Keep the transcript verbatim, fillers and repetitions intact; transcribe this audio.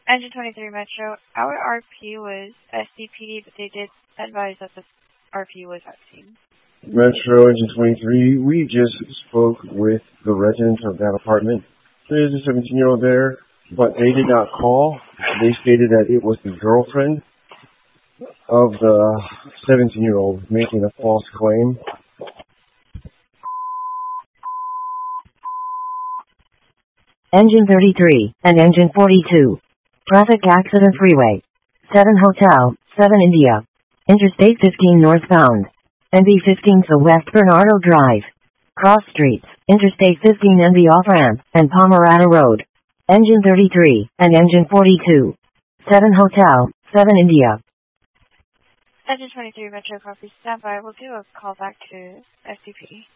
Engine twenty-three Metro, our R P was S C P D, but they did advise that the R P was vaccine. Metro Engine twenty-three, we just spoke with the residents of that apartment. There's a seventeen-year-old there, but they did not call. They stated that it was the girlfriend of the seventeen-year-old making a false claim. Engine thirty-three and Engine forty-two. Traffic accident freeway. seven Hotel, seven India. Interstate fifteen northbound. N B fifteen to West Bernardo Drive. Cross streets, Interstate fifteen N B off-ramp, and Pomerata Road. Engine thirty-three and Engine forty-two. seven Hotel, seven India. Engine twenty-three Metro, copy, stand by. We'll do a call back to S C P.